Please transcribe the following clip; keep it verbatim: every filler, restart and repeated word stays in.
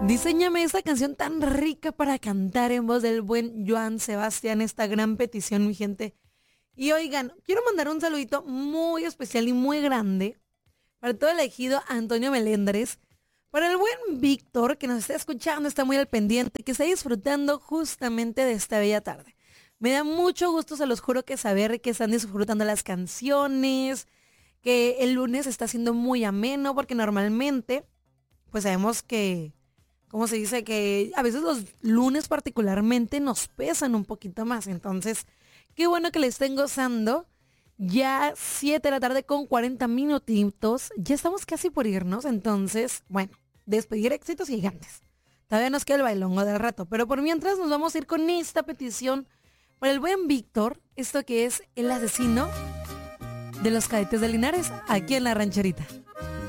Diseñame esta canción tan rica para cantar en voz del buen Joan Sebastián, esta gran petición, mi gente. Y oigan, quiero mandar un saludito muy especial y muy grande para todo el ejido Antonio Melendres, para el buen Víctor que nos está escuchando, está muy al pendiente, que está disfrutando justamente de esta bella tarde. Me da mucho gusto, se los juro, que saber que están disfrutando las canciones, que el lunes está siendo muy ameno, porque normalmente, pues sabemos que, ¿cómo se dice? Que a veces los lunes particularmente nos pesan un poquito más. Entonces, qué bueno que le estén gozando. Ya siete de la tarde con cuarenta minutitos. Ya estamos casi por irnos. Entonces, bueno, despedir éxitos gigantes. Todavía nos queda el bailongo del rato. Pero por mientras nos vamos a ir con esta petición para el buen Víctor. Esto que es El Asesino de los Cadetes de Linares, aquí en La Rancherita.